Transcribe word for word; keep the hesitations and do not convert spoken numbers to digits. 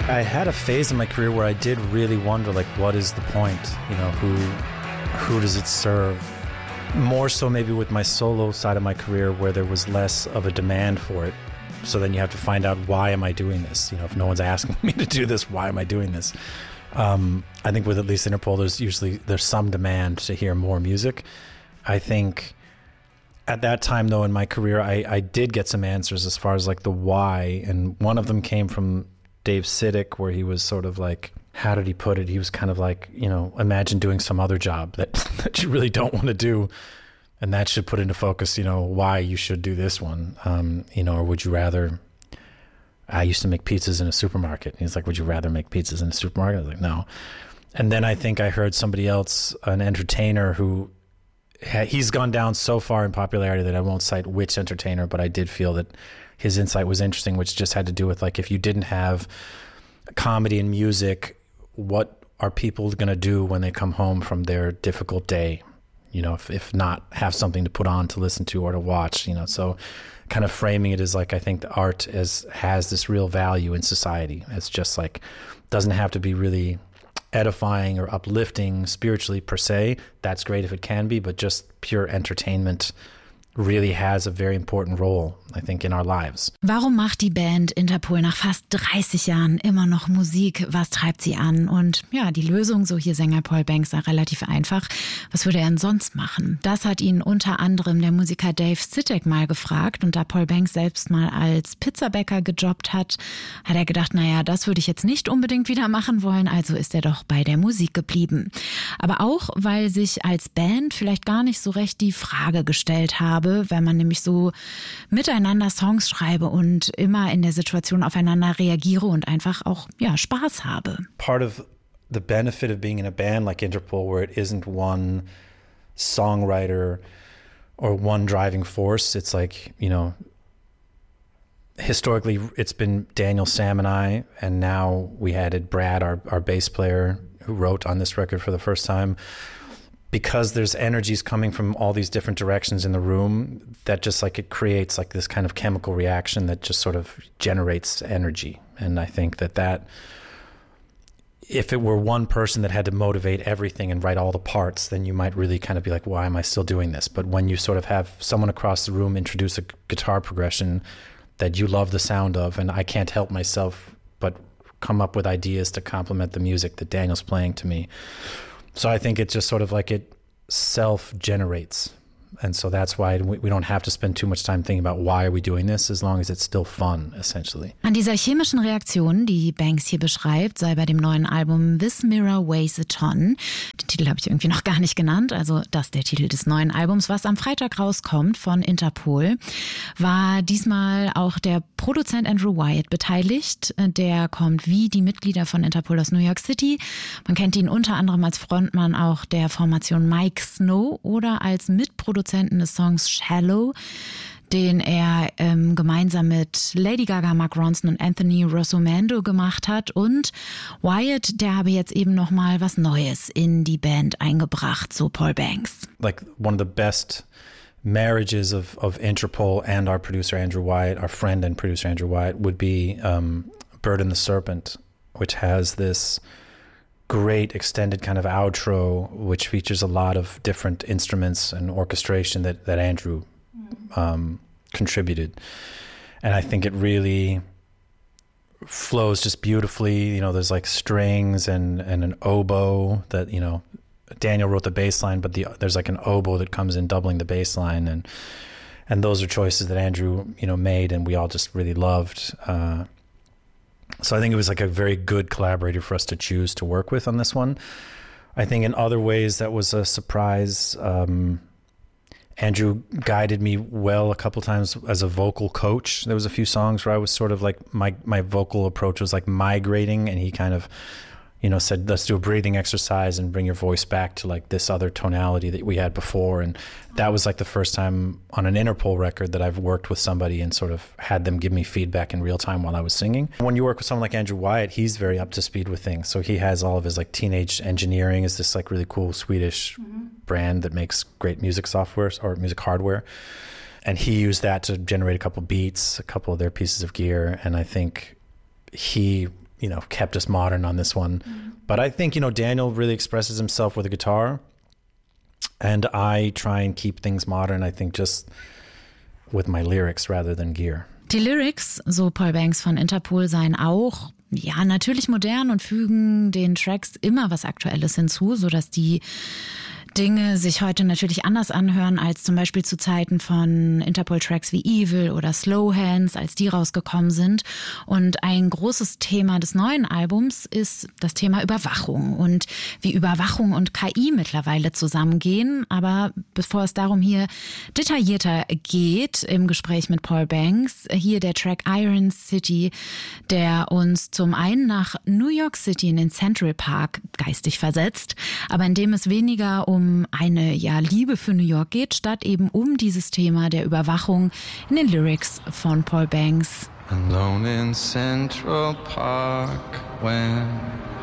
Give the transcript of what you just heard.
I had a phase in my career where I did really wonder, like, what is the point? You know, who who does it serve? More so maybe with my solo side of my career where there was less of a demand for it. So then you have to find out, why am I doing this? You know, if no one's asking me to do this, why am I doing this? Um, I think with at least Interpol, there's usually there's some demand to hear more music. I think at that time, though, in my career, I, I did get some answers as far as like the why. And one of them came from Dave Sitek, where he was sort of like, how did he put it? He was kind of like, you know, imagine doing some other job that, that you really don't want to do. And that should put into focus, you know, why you should do this one. Um, you know, or would you rather, I used to make pizzas in a supermarket. And he's like, would you rather make pizzas in a supermarket? I was like, no. And then I think I heard somebody else, an entertainer who, ha- he's gone down so far in popularity that I won't cite which entertainer, but I did feel that his insight was interesting, which just had to do with, like, if you didn't have comedy and music, what are people going to do when they come home from their difficult day? You know, if, if not have something to put on to listen to or to watch, you know, so kind of framing it as like, I think the art is, has this real value in society. It's just like, doesn't have to be really edifying or uplifting spiritually per se. That's great if it can be, but just pure entertainment really has a very important role, I think, in our lives. Warum macht die Band Interpol nach fast dreißig Jahren immer noch Musik? Was treibt sie an? Und ja, die Lösung, so hier Sänger Paul Banks, war relativ einfach. Was würde er denn sonst machen? Das hat ihn unter anderem der Musiker Dave Sitek mal gefragt. Und da Paul Banks selbst mal als Pizzabäcker gejobbt hat, hat er gedacht, naja, das würde ich jetzt nicht unbedingt wieder machen wollen. Also ist er doch bei der Musik geblieben. Aber auch, weil sich als Band vielleicht gar nicht so recht die Frage gestellt habe, wenn man nämlich so miteinander Songs schreibe und immer in der Situation aufeinander reagiere und einfach auch ja, Spaß habe. Part of the benefit of being in a band like Interpol, where it isn't one songwriter or one driving force, it's like, you know, historically it's been Daniel, Sam and I, and now we added Brad, our, our bass player, who wrote on this record for the first time. Because there's energies coming from all these different directions in the room, that just like it creates like this kind of chemical reaction that just sort of generates energy. And I think that that, if it were one person that had to motivate everything and write all the parts, then you might really kind of be like, why am I still doing this? But when you sort of have someone across the room introduce a guitar progression that you love the sound of, and I can't help myself but come up with ideas to complement the music that Daniel's playing to me. So I think it's just sort of like it self-generates. And so that's why we don't have to spend too much time thinking about why are we doing this, as long as it's still fun, essentially. An dieser chemischen Reaktion, die Banks hier beschreibt, sei bei dem neuen Album This Mirror Weighs a Ton. Den Titel habe ich irgendwie noch gar nicht genannt. Also das ist der Titel des neuen Albums, was am Freitag rauskommt von Interpol. War diesmal auch der Produzent Andrew Wyatt beteiligt. Der kommt wie die Mitglieder von Interpol aus New York City. Man kennt ihn unter anderem als Frontmann auch der Formation Mike Snow oder als Mitproduzent des Songs Shallow, den er ähm, gemeinsam mit Lady Gaga, Mark Ronson und Anthony Rossomando gemacht hat. Und Wyatt, der habe jetzt eben noch mal was Neues in die Band eingebracht, so Paul Banks. Like one of the best marriages of, of Interpol and our producer Andrew Wyatt, our friend and producer Andrew Wyatt, would be um, Bird and the Serpent, which has this great extended kind of outro, which features a lot of different instruments and orchestration that, that Andrew um, contributed. And I think it really flows just beautifully. You know, there's like strings and, and an oboe that, you know, Daniel wrote the bass line, but the, there's like an oboe that comes in doubling the bass line. And, and those are choices that Andrew, you know, made and we all just really loved. Uh, So I think it was like a very good collaborator for us to choose to work with on this one. I think in other ways that was a surprise. Um, Andrew guided me well a couple times as a vocal coach. There was a few songs where I was sort of like, my, my vocal approach was like migrating, and he kind of, you know, said, let's do a breathing exercise and bring your voice back to like this other tonality that we had before. And that was like the first time on an Interpol record that I've worked with somebody and sort of had them give me feedback in real time while I was singing. When you work with someone like Andrew Wyatt, he's very up to speed with things. So he has all of his like Teenage Engineering is this like really cool Swedish mm-hmm. brand that makes great music software or music hardware. And he used that to generate a couple beats, a couple of their pieces of gear. And I think he you know, kept us modern on this one. Mm-hmm. But I think, you know, Daniel really expresses himself with a guitar, and I try and keep things modern, I think just with my lyrics rather than gear. Die Lyrics, so Paul Banks von Interpol, seien auch, ja, natürlich modern und fügen den Tracks immer was Aktuelles hinzu, sodass die Dinge sich heute natürlich anders anhören als zum Beispiel zu Zeiten von Interpol-Tracks wie Evil oder Slow Hands, als die rausgekommen sind. Und ein großes Thema des neuen Albums ist das Thema Überwachung und wie Überwachung und K I mittlerweile zusammengehen. Aber bevor es darum hier detaillierter geht im Gespräch mit Paul Banks, hier der Track Iron City, der uns zum einen nach New York City in den Central Park geistig versetzt, aber in dem es weniger um um eine ja, Liebe für New York geht, statt eben um dieses Thema der Überwachung in den Lyrics von Paul Banks. Alone in Central Park when